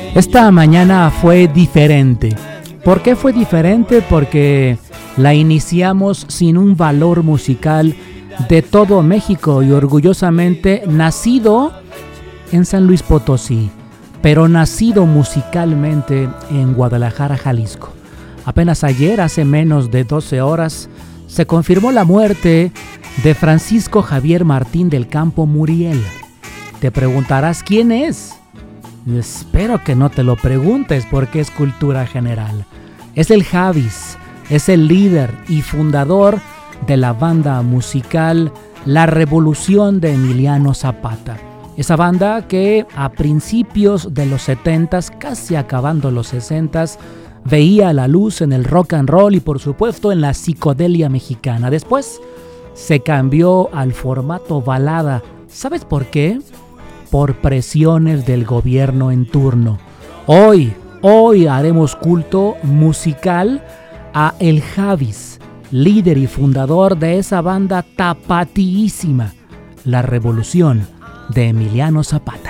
Esta mañana fue diferente. ¿Por qué fue diferente? Porque la iniciamos sin un valor musical de todo México y orgullosamente nacido en San Luis Potosí, pero nacido musicalmente en Guadalajara, Jalisco. Apenas ayer, hace menos de 12 horas, se confirmó la muerte de Francisco Javier Martín del Campo Muriel. Te preguntarás quién es. Espero que no te lo preguntes porque es cultura general. Es el Javis, es el líder y fundador de la banda musical La Revolución de Emiliano Zapata. Esa banda que a principios de los 70s, casi acabando los 60s, veía la luz en el rock and roll y por supuesto en la psicodelia mexicana. Después se cambió al formato balada. ¿Sabes por qué? Por presiones del gobierno en turno. Hoy haremos culto musical a El Javis, líder y fundador de esa banda tapatíísima, La Revolución de Emiliano Zapata.